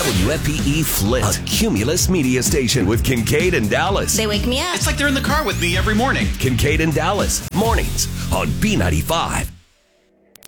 WFPE Flint, a Cumulus media station with Kincaid and Dallas. They wake me up. It's like they're in the car with me every morning. Kincaid and Dallas, mornings on B95